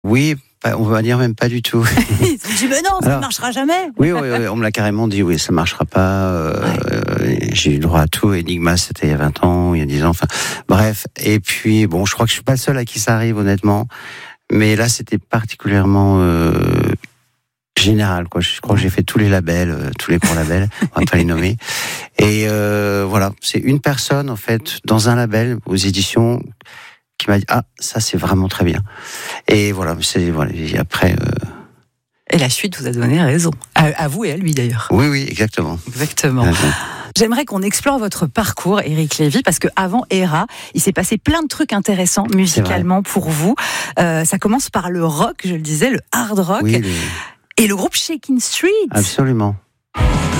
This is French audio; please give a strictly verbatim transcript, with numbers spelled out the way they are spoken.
Oui, pas, on va dire même pas du tout. Ils ont dit, mais non, ça ne marchera jamais. Oui, oui, oui, on me l'a carrément dit, oui, ça marchera pas. Euh, ouais. J'ai eu droit à tout. Enigma, c'était il y a vingt ans, il y a dix ans, enfin, bref. Et puis, bon, je crois que je suis pas le seul à qui ça arrive, honnêtement. Mais là, c'était particulièrement euh, général, quoi. Je crois que j'ai fait tous les labels, euh, tous les gros labels, on va pas les nommer. Et euh, voilà, c'est une personne, en fait, dans un label, aux éditions, qui m'a dit, ah, ça, c'est vraiment très bien. Et voilà, c'est, voilà, et après... Euh, Et la suite vous a donné raison. À, à vous et à lui, d'ailleurs. Oui, oui, exactement. Exactement. Ouais. J'aimerais qu'on explore votre parcours, Éric Lévy, parce qu'avant Héra, il s'est passé plein de trucs intéressants musicalement pour vous. Euh, ça commence par le rock, je le disais, le hard rock, oui, les... et le groupe Shakin' Street. Absolument.